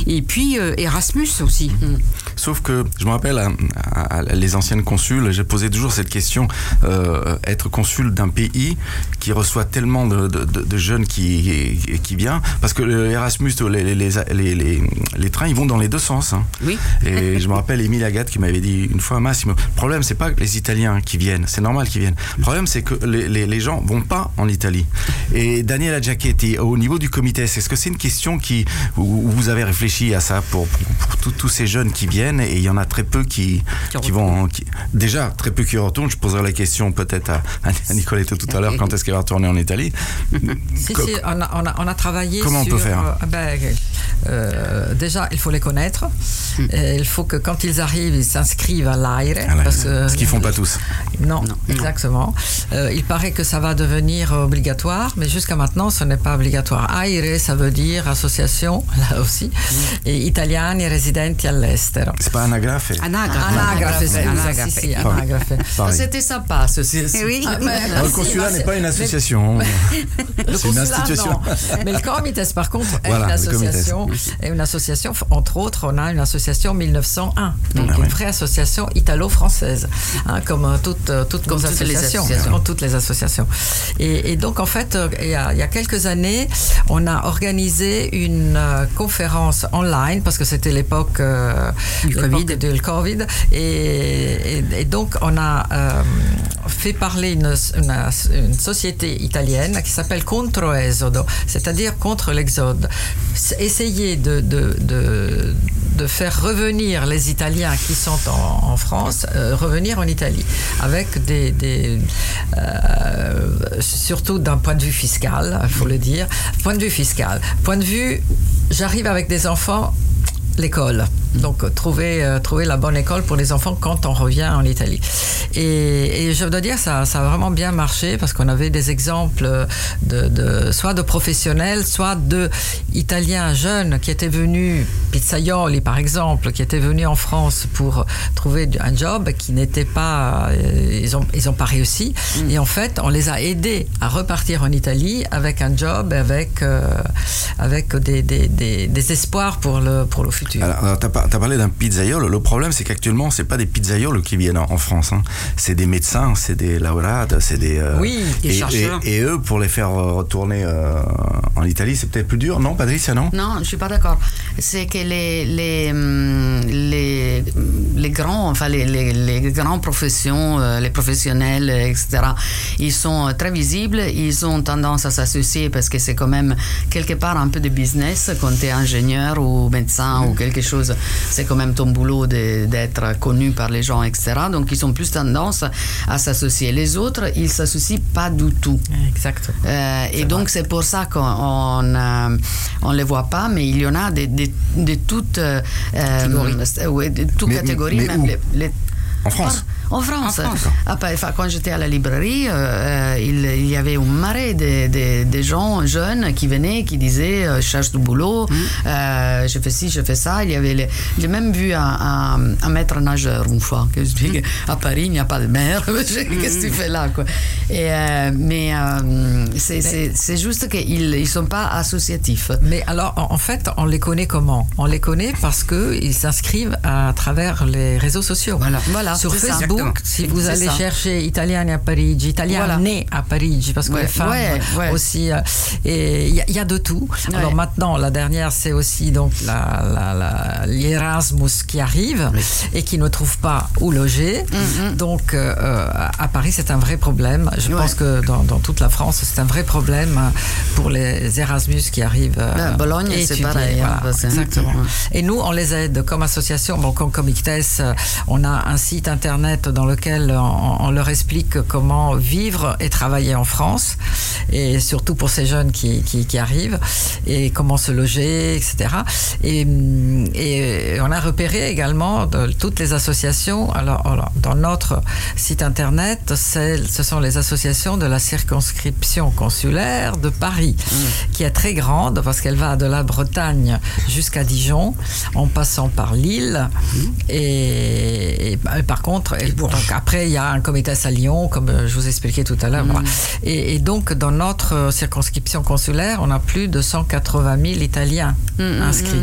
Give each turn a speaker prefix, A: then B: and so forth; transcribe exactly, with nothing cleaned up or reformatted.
A: Et puis euh, Erasmus aussi. Mm.
B: Sauf que je me rappelle, à, à, à les anciennes consuls, j'ai posé toujours cette question, euh, être consul d'un pays qui reçoit tellement de, de, de, de jeunes qui, qui vient, parce que l'Erasmus, les, les, les, les, les trains, ils vont dans les deux sens. Hein.
A: Oui.
B: Et je me rappelle Émile Agathe qui m'avait dit une fois, Massimo, le problème, c'est pas les Italiens qui viennent, c'est normal qu'ils viennent. Le problème, c'est que les, les, les gens vont pas en Italie. Et Daniela Giacchetti, au niveau du comité, est-ce que c'est une question qui, où vous avez réfléchi à ça pour, pour, pour tous ces jeunes qui viennent, et il y en a très peu qui, qui, qui vont... Qui, déjà, très peu qui retournent. Je poserai la question peut-être à, à Nicoletta tout à l'heure, quand est-ce qu'elle va retourner en Italie.
C: Si, Co- si, on a, on a, on a travaillé
B: Comment
C: sur...
B: on peut faire
C: euh, ben, euh, Déjà, il faut les connaître. Mm. Et il faut que quand ils arrivent, ils s'inscrivent à l'Aire.
B: Ah,
C: parce que,
B: ce qu'ils font pas tous.
C: Non, non. exactement. Euh, il paraît que ça va devenir obligatoire, mais jusqu'à maintenant, ce n'est pas obligatoire. Aire, ça veut dire association, là aussi, mm. et Italiani residenti all'estero.
B: C'est pas anagrafe.
A: Anagrafe.
C: Anagrafe, scusa, anagrafe. Sì, sì, anagrafe.
A: C'était sympa, ceci.
C: Oui.
A: Ah, mais,
B: le consulat n'est pas une association.
C: Le
B: c'est une institution.
C: Non. Mais le Comites, par contre, est
B: voilà,
C: une association. Est une association. Entre autres, on a une association mille neuf cent un, donc ah, une oui. vraie association italo-française, hein, comme toutes toutes
A: comme
C: nos
A: toutes
C: associations,
A: les associations.
C: comme toutes les associations. Et, et donc, en fait, il y, a, il y a quelques années, on a organisé une euh, conférence online parce que c'était l'époque euh,
A: du Covid.
C: Du Covid, et, et, et donc on a euh, fait parler une, une, une société italienne qui s'appelle Contro Esodo, c'est-à-dire contre l'exode. Essayer de, de, de, de faire revenir les Italiens qui sont en, en France, euh, revenir en Italie, avec des, des euh, surtout d'un point de vue fiscal, il faut le dire, point de vue fiscal, point de vue, j'arrive avec des enfants, l'école. Donc, trouver, euh, trouver la bonne école pour les enfants quand on revient en Italie. Et, et je dois dire, ça, ça a vraiment bien marché parce qu'on avait des exemples de, de, soit de professionnels, soit d'Italiens jeunes qui étaient venus, pizzaioli par exemple, qui étaient venus en France pour trouver un job qui n'était pas... Euh, ils n'ont ils ont pas réussi. Mmh. Et en fait, on les a aidés à repartir en Italie avec un job, avec, euh, avec des, des, des, des espoirs pour le, pour le futur.
B: Alors, alors t'as pas Tu as parlé d'un pizzaiolo. Le problème, c'est qu'actuellement, c'est pas des pizzaiolos qui viennent en France. Hein. C'est des médecins, c'est des lauréats, c'est des. Euh,
A: oui, des
B: et,
A: chercheurs.
B: Et, et eux, pour les faire retourner euh, en Italie, c'est peut-être plus dur, non, Patricia, non?
D: Non, je suis pas d'accord. C'est que les les les les grands, enfin les les, les grandes professions, euh, les professionnels, et cetera. Ils sont très visibles. Ils ont tendance à s'associer parce que c'est quand même quelque part un peu de business quand tu es ingénieur ou médecin mmh. ou quelque chose. C'est quand même ton boulot de, d'être connu par les gens, et cetera. Donc, ils ont plus tendance à s'associer. Les autres, ils ne s'associent pas du tout.
C: Exactement.
D: Euh, et donc, c'est pour ça qu'on ne euh, les voit pas, mais il y en a de, de, de toutes euh, catégories. Euh, ouais, de toutes
B: mais,
D: catégories.
B: Mais
D: même les, les...
B: En France?
D: En France.
A: En France.
D: Après, quand j'étais à la librairie, euh, il, il y avait un marais de, de, de gens jeunes qui venaient, qui disaient euh, « je cherche du boulot, mmh. euh, je fais ci, je fais ça ». Il y avait les, j'ai même vu un, un, un maître nageur une fois, que je dis « à Paris, il n'y a pas de mer, qu'est-ce que tu fais là ?» quoi. Et, euh, Mais euh, c'est, c'est, c'est juste qu'ils ne sont pas associatifs.
C: Mais alors, en, en fait, on les connaît comment? On les connaît parce qu'ils s'inscrivent à travers les réseaux sociaux.
D: Voilà, voilà,
C: sur Facebook.
A: Exactement.
C: Si vous
D: c'est
C: allez
D: ça.
C: chercher Italiani a Parigi, Italiani
D: voilà.
C: né à Parigi, parce que
D: ouais,
C: les femmes
D: ouais, ouais.
C: aussi, euh, et il y, y a de tout.
D: Ouais.
C: Alors maintenant, la dernière, c'est aussi donc la, la, la, l'Erasmus qui arrive oui. et qui ne trouve pas où loger. Mm-hmm. Donc euh, à Paris, c'est un vrai problème. Je ouais. pense que dans, dans toute la France, c'est un vrai problème pour les Erasmus qui arrivent. Euh,
D: à Bologne, c'est
C: étudier.
D: pareil.
C: Voilà,
D: hein,
C: exactement. Mm-hmm. Et nous, on les aide comme association. Bon, comme Comites, on a un site internet dans lequel on, on leur explique comment vivre et travailler en France, et surtout pour ces jeunes qui, qui, qui arrivent, et comment se loger, et cetera. Et, et on a repéré également de, toutes les associations. Alors, alors, dans notre site internet, c'est, ce sont les associations de la circonscription consulaire de Paris, mmh. qui est très grande parce qu'elle va de la Bretagne jusqu'à Dijon, en passant par Lille. Mmh. Et, et, et par contre, et, donc, après, il y a un comité à Lyon, comme je vous expliquais tout à l'heure. Mmh. Voilà. Et, et donc, dans notre circonscription consulaire, on a plus de cent quatre-vingt mille Italiens mmh, inscrits.